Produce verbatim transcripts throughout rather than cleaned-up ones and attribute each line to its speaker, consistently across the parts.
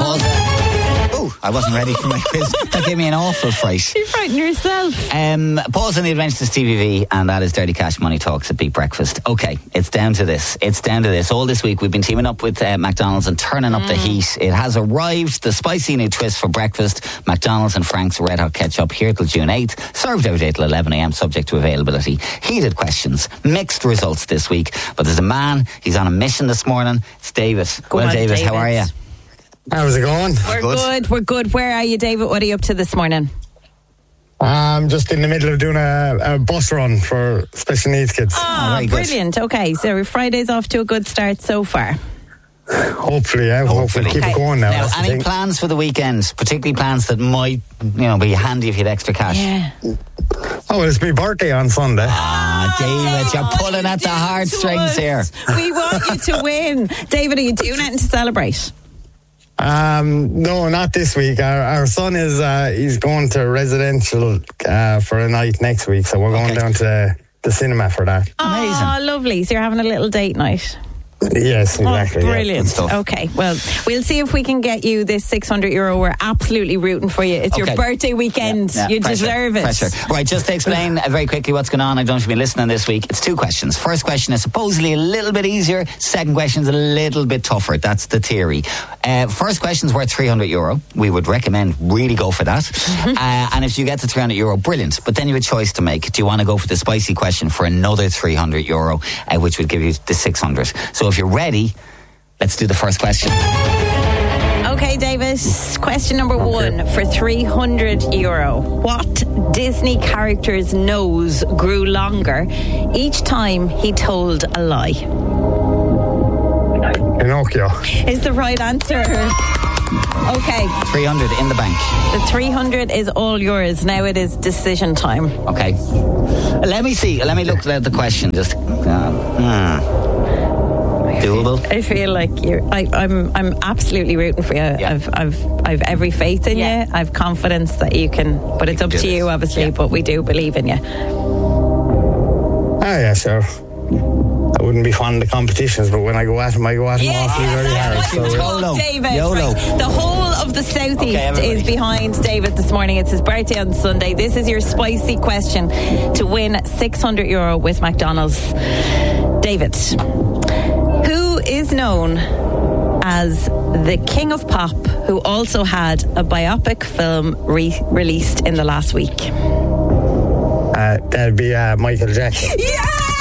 Speaker 1: pause. Oh, I wasn't ready for my quiz. That gave me an awful fright.
Speaker 2: You frightened yourself.
Speaker 1: Um, pause on the Adventures T V V, and that is Dirty Cash Money Talks at Beat Breakfast. Okay, it's down to this. It's down to this. All this week we've been teaming up with uh, McDonald's and turning up mm. the heat. It has arrived, the spicy new twist for breakfast. McDonald's and Frank's Red Hot Ketchup here till June eighth. Served every day till eleven a.m. subject to availability. Heated questions. Mixed results this week. But there's a man, he's on a mission this morning. It's David.
Speaker 2: Go
Speaker 1: well,
Speaker 2: on,
Speaker 1: David,
Speaker 2: David,
Speaker 1: how are you?
Speaker 3: How's it going?
Speaker 2: We're good. good. We're good. Where are you, David? What are you up to this morning?
Speaker 3: I'm just in the middle of doing a, a bus run for special needs kids.
Speaker 2: Oh, oh brilliant. Good. Okay, so Friday's off to a good start so far.
Speaker 3: Hopefully, yeah. Hopefully, keep
Speaker 2: okay.
Speaker 3: it going now.
Speaker 1: Now, any plans for the weekend? Particularly plans that might, you know, be handy if you had extra cash.
Speaker 2: Yeah.
Speaker 3: Oh, it's my birthday on Sunday.
Speaker 1: Ah, David, you're pulling at the heartstrings here.
Speaker 2: We want you to win. David, are you doing anything to celebrate?
Speaker 3: Um, no, not this week. Our, our son is uh, he's going to residential uh, for a night next week, so we're going okay. down to the cinema for that.
Speaker 1: Amazing.
Speaker 2: Oh, lovely. So you're having a little date night.
Speaker 3: Yes, exactly.
Speaker 2: Oh, brilliant.
Speaker 1: Yeah,
Speaker 2: okay, well, we'll see if we can get you this six hundred euro. We're absolutely rooting for you. It's okay. Your birthday weekend. Yeah, yeah. You pressure, deserve it.
Speaker 1: Pressure. Right, just to explain uh, very quickly what's going on. I don't know if you've been listening this week. It's two questions. First question is supposedly a little bit easier. Second question is a little bit tougher. That's the theory. Uh, first question's worth three hundred euro. We would recommend really go for that. uh, and if you get to three hundred euro, brilliant. But then you have a choice to make. Do you want to go for the spicy question for another three hundred euro, uh, which would give you the six hundred? So if you're ready, let's do the first question.
Speaker 2: Okay, David. Question number one for three hundred euro. What Disney character's nose grew longer each time he told a lie?
Speaker 3: Pinocchio.
Speaker 2: Is the right answer. Okay.
Speaker 1: three hundred in the bank.
Speaker 2: The three hundred is all yours. Now it is decision time.
Speaker 1: Okay. Let me see. Let me look at the question. Just. Uh, hmm. Doable.
Speaker 2: I feel like you're. I, I'm. I'm absolutely rooting for you. Yeah. I've. I've. I've every faith in yeah. you. I've confidence that you can. But it's up to you, obviously. Yeah. But we do believe in you.
Speaker 3: Oh yeah, sure. I wouldn't be fond of competitions, but when I go at them, I go at them
Speaker 2: yes,
Speaker 3: awfully very hard.
Speaker 2: So.
Speaker 1: YOLO.
Speaker 2: David,
Speaker 1: YOLO.
Speaker 2: Right. The whole of the Southeast
Speaker 1: okay,
Speaker 2: is behind David this morning. It's his birthday on Sunday. This is your spicy question to win six hundred euro with McDonald's. David, who is known as the King of Pop, who also had a biopic film re- released in the last week?
Speaker 3: Uh, that'd be uh, Michael Jackson.
Speaker 2: Yeah!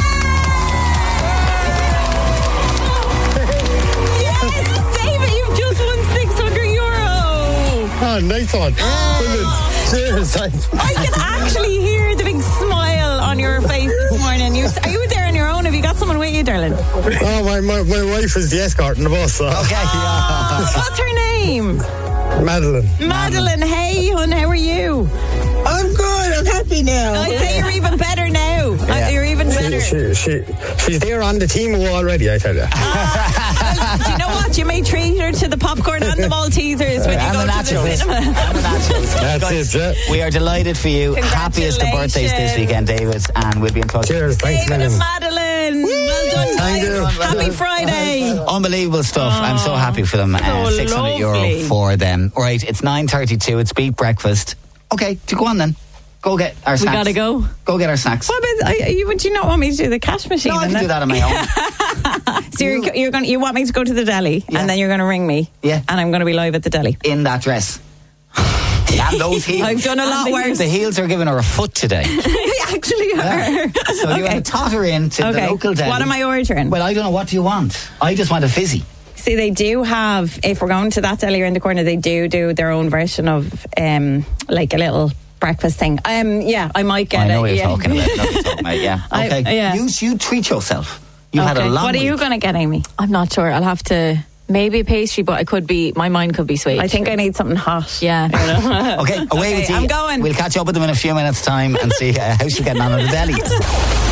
Speaker 3: Oh, nice one. Oh. Cheers.
Speaker 2: I can actually hear the big smile on your face this morning. You, are you there on your own? Have you got someone with you, darling?
Speaker 3: Oh, my, my, my wife is the escort in the bus. So.
Speaker 1: Okay.
Speaker 2: Oh, what's her name?
Speaker 3: Madeline.
Speaker 2: Madeline. Hey, hon, how are you?
Speaker 4: I'm good. I'm happy now.
Speaker 2: I'd say you're even better now. Yeah. You're even better.
Speaker 3: She, she, she, she's there on the team already, I tell you.
Speaker 2: Ah, well, do you know what? You may treat her to the popcorn and the Maltesers when you
Speaker 1: and
Speaker 2: go
Speaker 1: the
Speaker 2: to
Speaker 1: nachos.
Speaker 2: the cinema.
Speaker 1: And the nachos.
Speaker 3: That's
Speaker 1: Guys,
Speaker 3: it, yeah.
Speaker 1: We are delighted for you. Happiest of birthdays this weekend, David, and we'll be in touch.
Speaker 3: Cheers. Thanks,
Speaker 2: David and Madeline. Well done, guys.
Speaker 3: You.
Speaker 2: Happy Friday.
Speaker 1: Unbelievable stuff. Oh, I'm so happy for them.
Speaker 2: So
Speaker 1: uh, six hundred euro for them. Right, it's nine thirty-two. It's Beat Breakfast. Okay, to go on then. Go get our snacks.
Speaker 2: We gotta go.
Speaker 1: Go get our snacks.
Speaker 2: What about, are you, would you not want me to do the cash machine?
Speaker 1: No, I can do that on my own.
Speaker 2: So you're, you're going, you want me to go to the deli, yeah. and then you're going to ring me,
Speaker 1: yeah,
Speaker 2: and I'm going to be live at the deli
Speaker 1: in that dress. And those heels.
Speaker 2: I've done a lot worse.
Speaker 1: The heels are giving her a foot today.
Speaker 2: They actually are.
Speaker 1: Yeah. So okay. You're going to totter into
Speaker 2: okay.
Speaker 1: the local deli.
Speaker 2: What am I ordering?
Speaker 1: Well, I don't know. What do you want? I just want a fizzy.
Speaker 2: See, they do have, if we're going to that deli in the corner, they do do their own version of um, like a little breakfast thing. Um, yeah, I might get
Speaker 1: I know
Speaker 2: it.
Speaker 1: what you're
Speaker 2: yeah.
Speaker 1: talking about. I know what you're talking about. Yeah. Okay.
Speaker 2: I, yeah.
Speaker 1: You, you treat yourself. You've
Speaker 2: okay.
Speaker 1: had a long
Speaker 2: What are
Speaker 1: week.
Speaker 2: you going to get, Amy?
Speaker 5: I'm not sure. I'll have to... Maybe a pastry, but I could be... My mind could be sweet.
Speaker 2: I think I need something hot.
Speaker 5: Yeah.
Speaker 1: Okay, away
Speaker 2: okay,
Speaker 1: with you.
Speaker 2: I'm going.
Speaker 1: We'll catch up with them in a few minutes' time and see uh, how she's getting on in the deli.